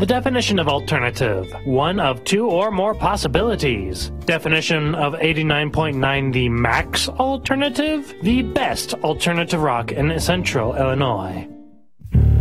The definition of alternative: one of two or more possibilities. Definition of 89.9: the max alternative, the best alternative rock in Central Illinois.